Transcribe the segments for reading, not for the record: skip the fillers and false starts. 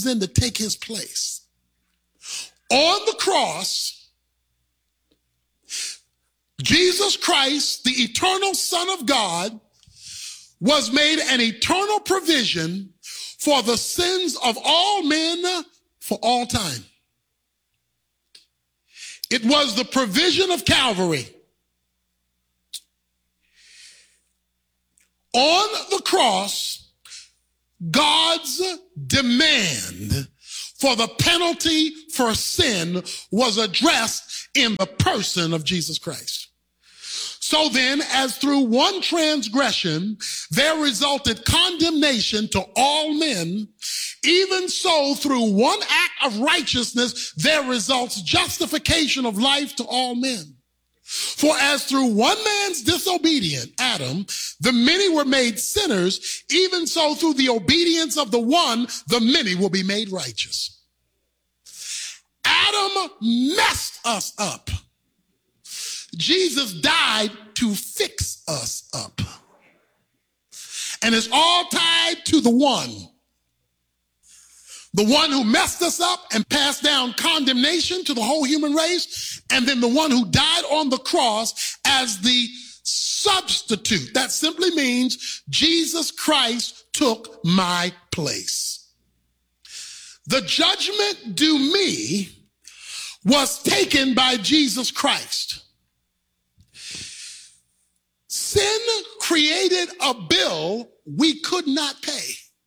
in to take his place. On the cross, Jesus Christ, the eternal Son of God, was made an eternal provision for the sins of all men for all time. It was the provision of Calvary. On the cross, God's demand for the penalty for sin was addressed in the person of Jesus Christ. So then, as through one transgression there resulted condemnation to all men, even so through one act of righteousness there results justification of life to all men. For as through one man's disobedience, Adam, the many were made sinners, even so through the obedience of the one, the many will be made righteous. Adam messed us up. Jesus died to fix us up. And it's all tied to the one who messed us up and passed down condemnation to the whole human race, and then the one who died on the cross as the substitute. That simply means Jesus Christ took my place. The judgment due me was taken by Jesus Christ. Sin created a bill we could not pay.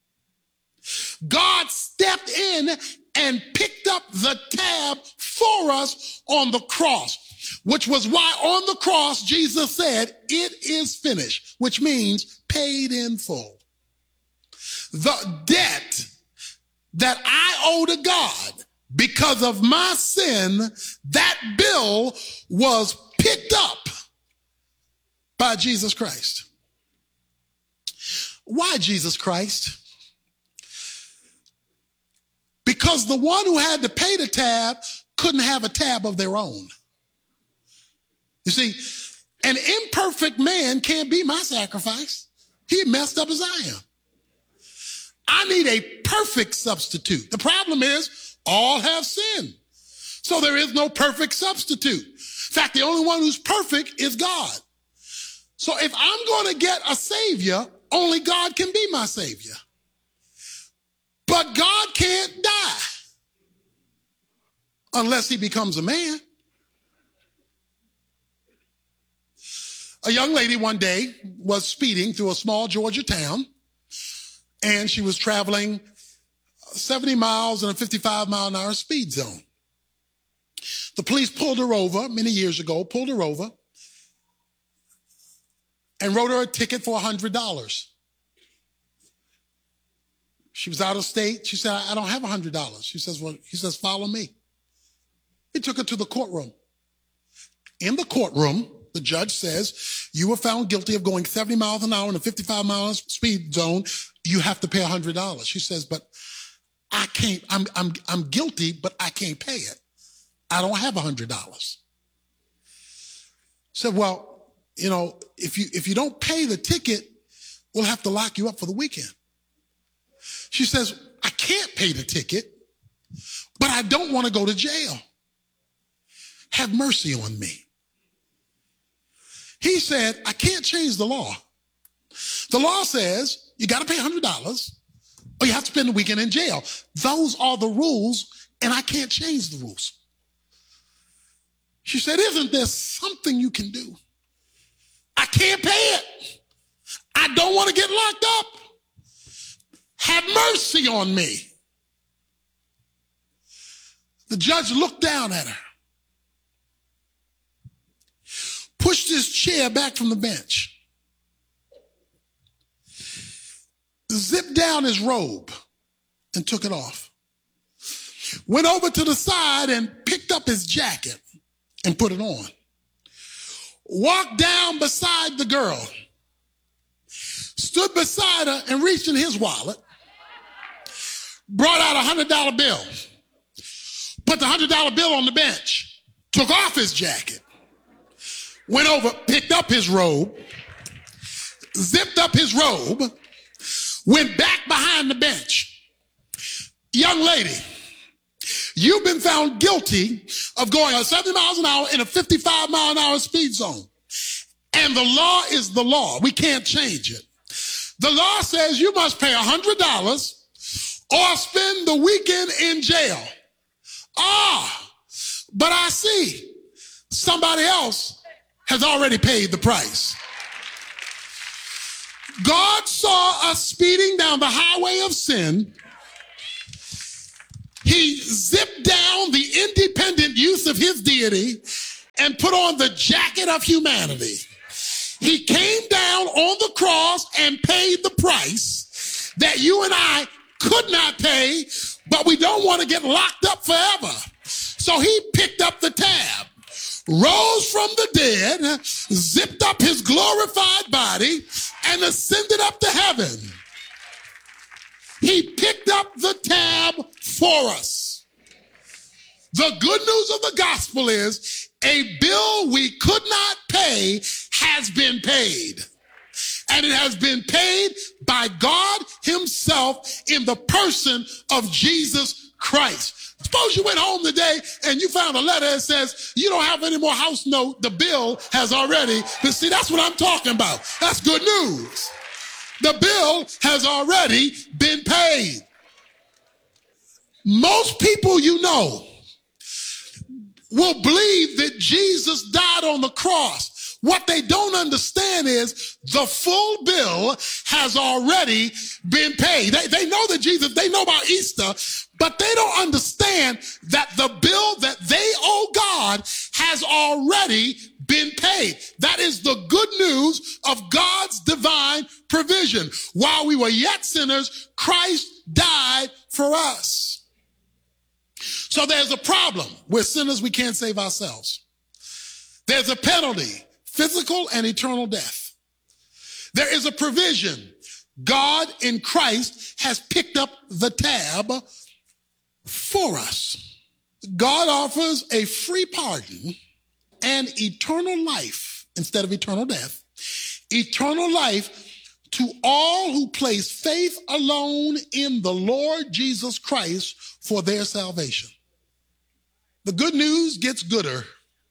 God stepped in and picked up the tab for us on the cross, which was why on the cross Jesus said, "It is finished," which means paid in full. The debt that I owe to God because of my sin, that bill was picked up by Jesus Christ. Why Jesus Christ? Because the one who had to pay the tab couldn't have a tab of their own. You see, an imperfect man can't be my sacrifice. He messed up as I am. I need a perfect substitute. The problem is all have sinned. So there is no perfect substitute. In fact, the only one who's perfect is God. So if I'm going to get a savior, only God can be my savior. But God can't die unless he becomes a man. A young lady one day was speeding through a small Georgia town, and she was traveling 70 miles in a 55-mile-an-hour speed zone. The police pulled her over many years ago, and wrote her a ticket for $100. She was out of state. She said, "I don't have $100. He says, "Follow me." He took her to the courtroom. In the courtroom, the judge says, "You were found guilty of going 70 miles an hour in a 55-mile speed zone. You have to pay $100. She says, "But I can't, I'm guilty, but I can't pay it. I don't have $100. Said, "Well, you know, if you don't pay the ticket, we'll have to lock you up for the weekend." She says, "I can't pay the ticket, but I don't want to go to jail. Have mercy on me." He said, "I can't change the law. The law says you got to pay $100 or you have to spend the weekend in jail. Those are the rules, and I can't change the rules." She said, "Isn't there something you can do? I can't pay it. I don't want to get locked up. Have mercy on me." The judge looked down at her, pushed his chair back from the bench, zipped down his robe and took it off, went over to the side and picked up his jacket and put it on, walked down beside the girl, stood beside her and reached in his wallet, brought out a $100 bill, put the $100 bill on the bench, took off his jacket, went over, picked up his robe, zipped up his robe, went back behind the bench, Young lady, you've been found guilty of going at 70 miles an hour in a 55 mile an hour speed zone. And the law is the law. We can't change it. The law says you must pay $100 or spend the weekend in jail. But I see somebody else has already paid the price. God saw us speeding down the highway of sin. He zipped down the independent use of his deity and put on the jacket of humanity. He came down on the cross and paid the price that you and I could not pay, but we don't want to get locked up forever. So he picked up the tab, rose from the dead, zipped up his glorified body, and ascended up to heaven. He picked up the tab for us. The good news of the gospel is a bill we could not pay has been paid. And it has been paid by God himself in the person of Jesus Christ. Suppose you went home today and you found a letter that says you don't have any more house note. The bill has already been. See, that's what I'm talking about. That's good news. The bill has already been paid. Most people you know will believe that Jesus died on the cross. What they don't understand is the full bill has already been paid. They know that Jesus, they know about Easter, but they don't understand that the bill that they owe God has already been paid. That is the good news of God's divine provision. While we were yet sinners, Christ died for us. So there's a problem. We're sinners, we can't save ourselves. There's a penalty, physical and eternal death. There is a provision. God in Christ has picked up the tab for us. God offers a free pardon and eternal life instead of eternal death. Eternal life to all who place faith alone in the Lord Jesus Christ for their salvation. The good news gets gooder.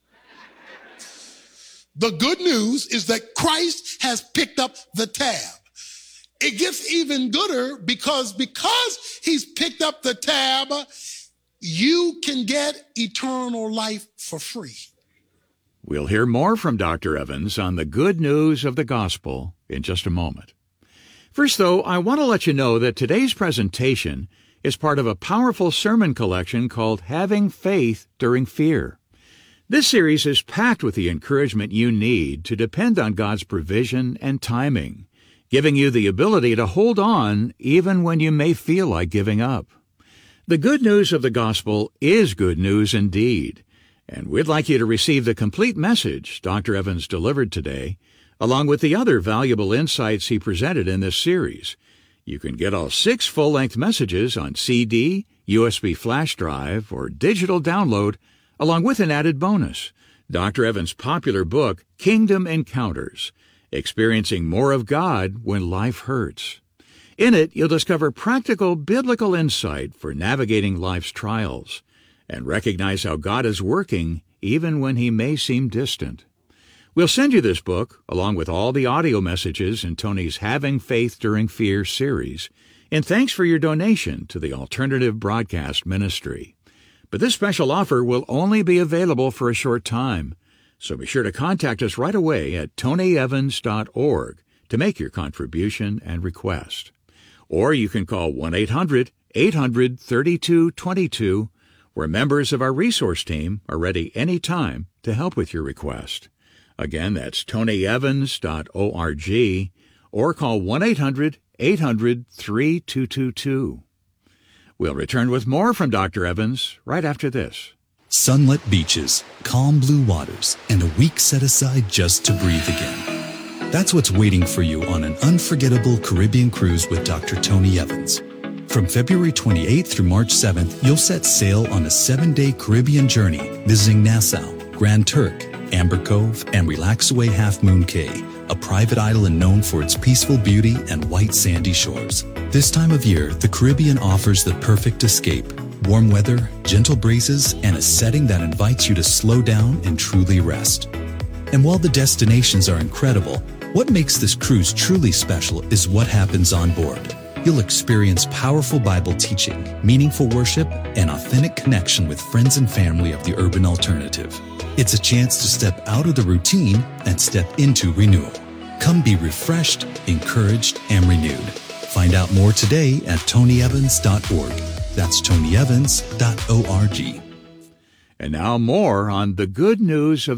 The good news is that Christ has picked up the tab. It gets even gooder because he's picked up the tab, you can get eternal life for free. We'll hear more from Dr. Evans on the good news of the gospel in just a moment. First, though, I want to let you know that today's presentation is part of a powerful sermon collection called Having Faith During Fear. This series is packed with the encouragement you need to depend on God's provision and timing, giving you the ability to hold on even when you may feel like giving up. The good news of the gospel is good news indeed, and we'd like you to receive the complete message Dr. Evans delivered today, along with the other valuable insights he presented in this series. You can get all 6 full-length messages on CD, USB flash drive, or digital download, along with an added bonus, Dr. Evans' popular book, Kingdom Encounters, Experiencing More of God When Life Hurts. In it, you'll discover practical biblical insight for navigating life's trials and recognize how God is working even when he may seem distant. We'll send you this book, along with all the audio messages in Tony's Having Faith During Fear series, in thanks for your donation to the Alternative Broadcast Ministry. But this special offer will only be available for a short time, so be sure to contact us right away at tonyevans.org to make your contribution and request. Or you can call 1-800-800-3222, where members of our resource team are ready anytime to help with your request. Again, that's tonyevans.org, or call 1-800-800-3222. We'll return with more from Dr. Evans right after this. Sunlit beaches, calm blue waters, and a week set aside just to breathe again. That's what's waiting for you on an unforgettable Caribbean cruise with Dr. Tony Evans. From February 28th through March 7th, you'll set sail on a 7-day Caribbean journey, visiting Nassau, Grand Turk, Amber Cove, and Relaxaway Half Moon Cay, a private island known for its peaceful beauty and white sandy shores. This time of year, the Caribbean offers the perfect escape. Warm weather, gentle breezes, and a setting that invites you to slow down and truly rest. And while the destinations are incredible, what makes this cruise truly special is what happens on board. You'll experience powerful Bible teaching, meaningful worship, and authentic connection with friends and family of the urban alternative. It's a chance to step out of the routine and step into renewal. Come be refreshed, encouraged, and renewed. Find out more today at tonyevans.org. That's tonyevans.org. And now more on the good news of